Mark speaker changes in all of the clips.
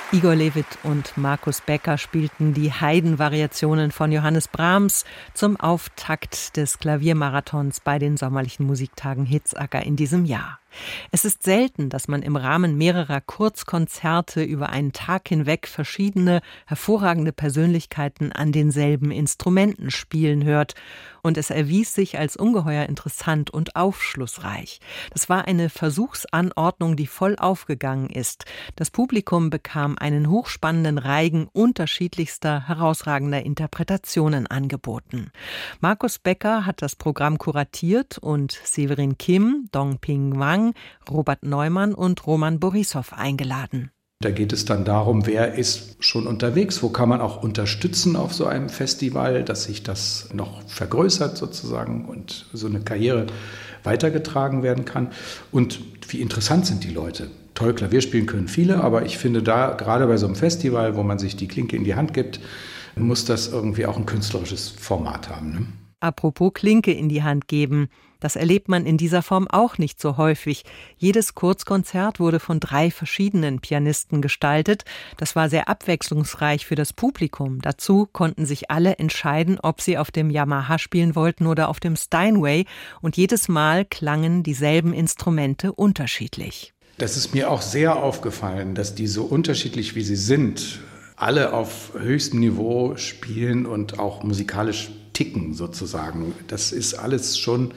Speaker 1: Igor Levit und Markus Becker spielten die Haydn-Variationen von Johannes Brahms zum Auftakt des Klaviermarathons bei den sommerlichen Musiktagen Hitzacker in diesem Jahr. Es ist selten, dass man im Rahmen mehrerer Kurzkonzerte über einen Tag hinweg verschiedene, hervorragende Persönlichkeiten an denselben Instrumenten spielen hört. Und es erwies sich als ungeheuer interessant und aufschlussreich. Das war eine Versuchsanordnung, die voll aufgegangen ist. Das Publikum bekam einen hochspannenden Reigen unterschiedlichster, herausragender Interpretationen angeboten. Markus Becker hat das Programm kuratiert und Severin Kim, Dong-Ping Wang, Robert Neumann und Roman Borissow eingeladen.
Speaker 2: Da geht es dann darum, wer ist schon unterwegs, wo kann man auch unterstützen auf so einem Festival, dass sich das noch vergrößert sozusagen und so eine Karriere weitergetragen werden kann. Und wie interessant sind die Leute. Toll Klavier spielen können viele, aber ich finde da, gerade bei so einem Festival, wo man sich die Klinke in die Hand gibt, muss das irgendwie auch ein künstlerisches Format haben, ne?
Speaker 1: Apropos Klinke in die Hand geben. Das erlebt man in dieser Form auch nicht so häufig. Jedes Kurzkonzert wurde von 3 verschiedenen Pianisten gestaltet. Das war sehr abwechslungsreich für das Publikum. Dazu konnten sich alle entscheiden, ob sie auf dem Yamaha spielen wollten oder auf dem Steinway. Und jedes Mal klangen dieselben Instrumente unterschiedlich.
Speaker 2: Das ist mir auch sehr aufgefallen, dass die so unterschiedlich wie sie sind, alle auf höchstem Niveau spielen und auch musikalisch ticken sozusagen. Das ist alles schon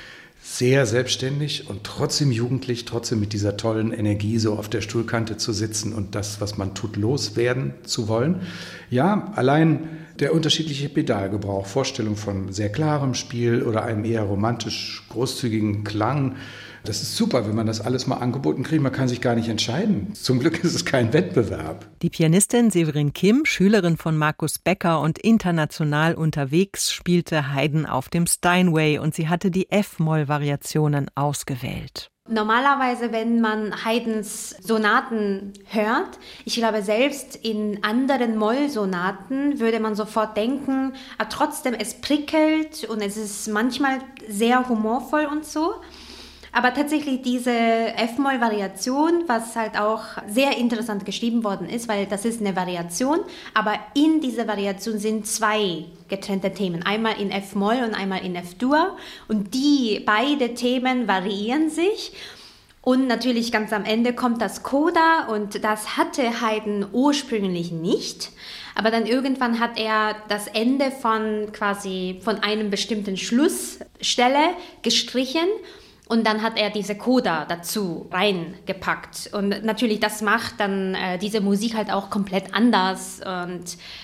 Speaker 2: sehr selbstständig und trotzdem jugendlich, trotzdem mit dieser tollen Energie so auf der Stuhlkante zu sitzen und das, was man tut, loswerden zu wollen. Ja, allein der unterschiedliche Pedalgebrauch, Vorstellung von sehr klarem Spiel oder einem eher romantisch großzügigen Klang. Das ist super, wenn man das alles mal angeboten kriegt. Man kann sich gar nicht entscheiden. Zum Glück ist es kein Wettbewerb.
Speaker 1: Die Pianistin Severin Kim, Schülerin von Markus Becker und international unterwegs, spielte Haydn auf dem Steinway und sie hatte die F-Moll-Variationen ausgewählt.
Speaker 3: Normalerweise, wenn man Haydns Sonaten hört, ich glaube, selbst in anderen Moll-Sonaten würde man sofort denken, aber trotzdem, es prickelt und es ist manchmal sehr humorvoll und so. Aber tatsächlich diese F-Moll-Variation, was halt auch sehr interessant geschrieben worden ist, weil das ist eine Variation, aber in dieser Variation sind 2 getrennte Themen. Einmal in F-Moll und einmal in F-Dur. Und die beide Themen variieren sich. Und natürlich ganz am Ende kommt das Coda und das hatte Haydn ursprünglich nicht. Aber dann irgendwann hat er das Ende von einem bestimmten Schlussstelle gestrichen. Und dann hat er diese Coda dazu reingepackt. Und natürlich, das macht dann diese Musik halt auch komplett anders. Und